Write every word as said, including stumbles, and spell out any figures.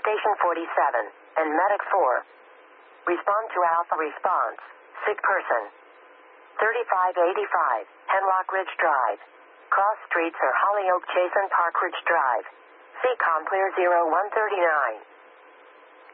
Station forty-seven, and Medic four. Respond to Alpha response. Sick person. thirty-five eighty-five, Hemlock Ridge Drive. Cross streets are Hollyoak Chase and Park Ridge Drive. C COM clear zero one three nine.